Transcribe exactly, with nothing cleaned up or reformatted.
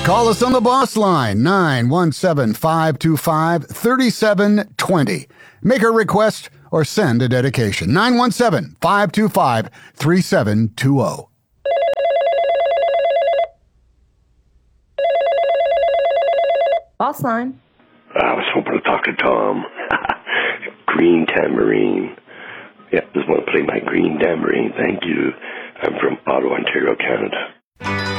Call us on the boss line, nine one seven, five two five, three seven two zero. Make a request or send a dedication, nine one seven, five two five, three seven two zero. Boss line. I was hoping to talk to Tom. Green tambourine. Yeah, just want to play my green tambourine. Thank you. I'm from Ottawa, Ontario, Canada.